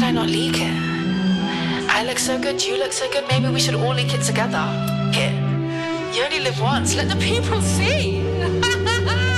Why not leak it? I look so good, you look so good, maybe we should all leak it together. Here. You only live once, let the people see.